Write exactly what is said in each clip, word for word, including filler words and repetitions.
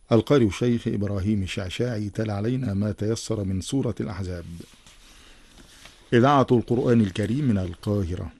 القارئ الشيخ إبراهيم الشعشاعي تلا علينا ما تيسر من سورة الأحزاب. إذاعة القرآن الكريم من القاهرة.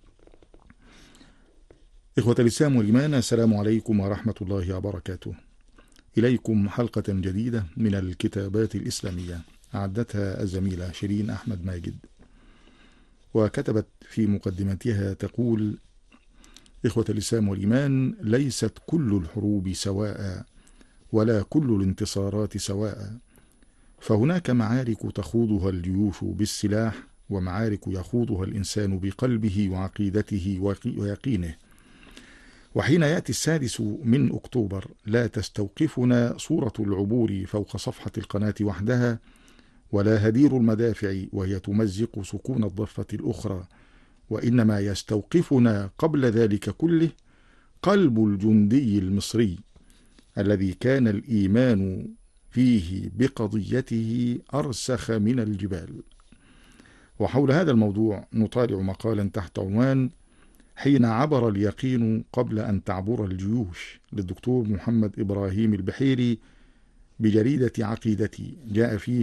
إخوة الإسلام والإيمان، السلام عليكم ورحمة الله وبركاته. إليكم حلقة جديدة من الكتابات الإسلامية أعدتها الزميلة شيرين أحمد ماجد، وكتبت في مقدمتها تقول: إخوة الإسلام والإيمان، ليست كل الحروب سواء، ولا كل الانتصارات سواء، فهناك معارك تخوضها الجيوش بالسلاح، ومعارك يخوضها الإنسان بقلبه وعقيدته ويقينه. وحين يأتي السادس من أكتوبر لا تستوقفنا صورة العبور فوق صفحة القناة وحدها، ولا هدير المدافع وهي تمزق سكون الضفة الأخرى، وإنما يستوقفنا قبل ذلك كله قلب الجندي المصري الذي كان الإيمان فيه بقضيته أرسخ من الجبال. وحول هذا الموضوع نطالع مقالا تحت عنوان: حين عبر اليقين قبل أن تعبر الجيوش، للدكتور محمد إبراهيم البحيري بجريدة عقيدتي. جاء فيه: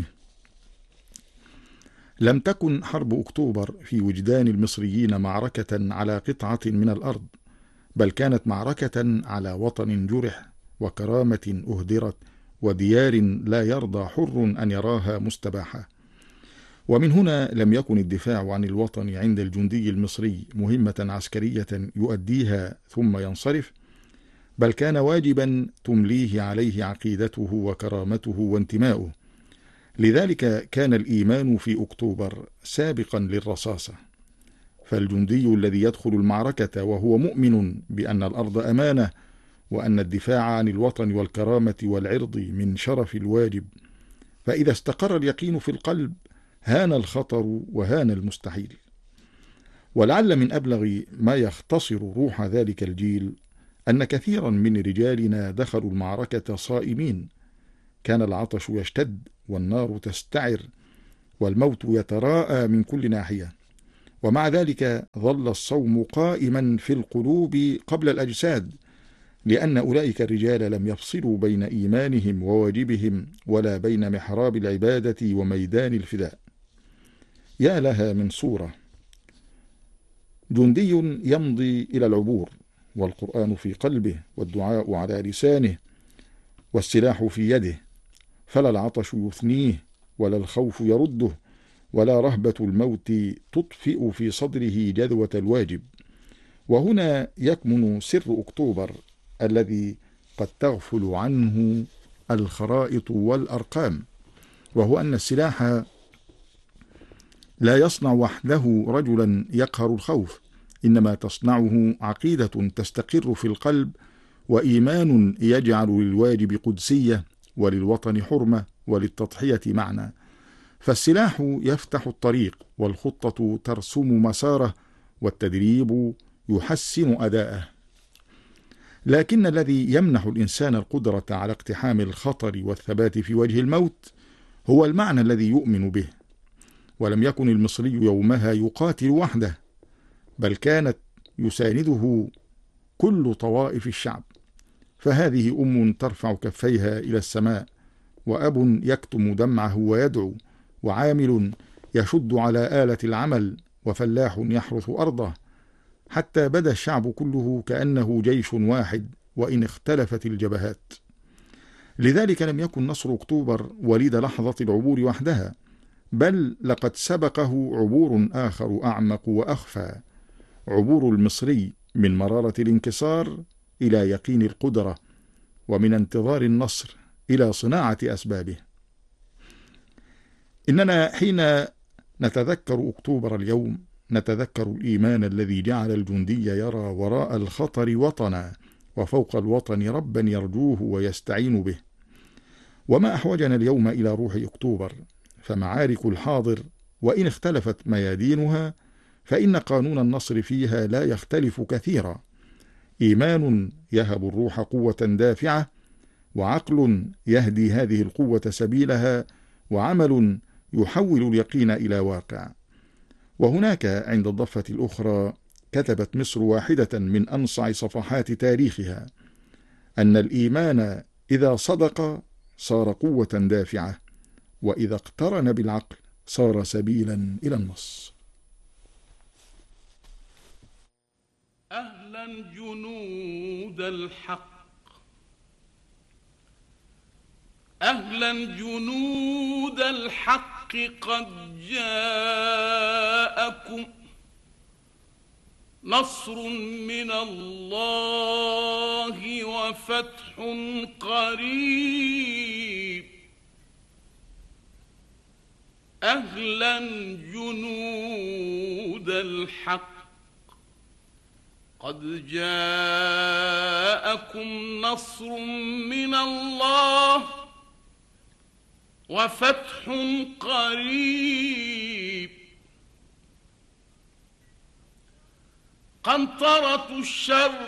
لم تكن حرب أكتوبر في وجدان المصريين معركة على قطعة من الأرض، بل كانت معركة على وطن جرح، وكرامة أهدرت، وديار لا يرضى حر أن يراها مستباحة. ومن هنا لم يكن الدفاع عن الوطن عند الجندي المصري مهمة عسكرية يؤديها ثم ينصرف، بل كان واجبا تمليه عليه عقيدته وكرامته وانتماؤه. لذلك كان الإيمان في أكتوبر سابقا للرصاصة، فالجندي الذي يدخل المعركة وهو مؤمن بأن الأرض أمانة، وأن الدفاع عن الوطن والكرامة والعرض من شرف الواجب، فإذا استقر اليقين في القلب هان الخطر وهان المستحيل. ولعل من أبلغ ما يختصر روح ذلك الجيل أن كثيرا من رجالنا دخلوا المعركة صائمين، كان العطش يشتد والنار تستعر والموت يتراءى من كل ناحية، ومع ذلك ظل الصوم قائما في القلوب قبل الأجساد، لأن أولئك الرجال لم يفصلوا بين إيمانهم وواجبهم، ولا بين محراب العبادة وميدان الفداء. يا لها من صورة: جندي يمضي إلى العبور، والقرآن في قلبه، والدعاء على لسانه، والسلاح في يده، فلا العطش يثنيه، ولا الخوف يرده، ولا رهبة الموت تطفئ في صدره جذوة الواجب. وهنا يكمن سر أكتوبر الذي قد تغفل عنه الخرائط والأرقام، وهو أن السلاح لا يصنع وحده رجلا يقهر الخوف، إنما تصنعه عقيدة تستقر في القلب، وإيمان يجعل للواجب قدسية، وللوطن حرمة، وللتضحية معنى. فالسلاح يفتح الطريق، والخطة ترسم مساره، والتدريب يحسن أداءه. لكن الذي يمنح الإنسان القدرة على اقتحام الخطر والثبات في وجه الموت هو المعنى الذي يؤمن به. ولم يكن المصري يومها يقاتل وحده، بل كانت يسانده كل طوائف الشعب. فهذه أم ترفع كفيها إلى السماء، وأب يكتم دمعه ويدعو، وعامل يشد على آلة العمل، وفلاح يحرث أرضه، حتى بدا الشعب كله كأنه جيش واحد، وإن اختلفت الجبهات. لذلك لم يكن نصر أكتوبر وليد لحظة العبور وحدها، بل لقد سبقه عبور آخر أعمق وأخفى، عبور المصري من مرارة الانكسار إلى يقين القدرة، ومن انتظار النصر إلى صناعة أسبابه. إننا حين نتذكر أكتوبر اليوم نتذكر الإيمان الذي جعل الجندي يرى وراء الخطر وطنا، وفوق الوطن ربا يرجوه ويستعين به. وما أحوجنا اليوم إلى روح أكتوبر، فمعارك الحاضر وإن اختلفت ميادينها، فإن قانون النصر فيها لا يختلف كثيرا: إيمان يهب الروح قوة دافعة، وعقل يهدي هذه القوة سبيلها، وعمل يحول اليقين إلى واقع. وهناك عند الضفة الأخرى كتبت مصر واحدة من أنصع صفحات تاريخها أن الإيمان إذا صدق صار قوة دافعة، وإذا اقترن بالعقل صار سبيلا إلى النص. أهلا جنود الحق، أهلا جنود الحق، قد جاءكم نصر من الله وفتح قريب. أهلا جنود الحق، قد جاءكم نصر من الله وفتح قريب. قنطرة الشر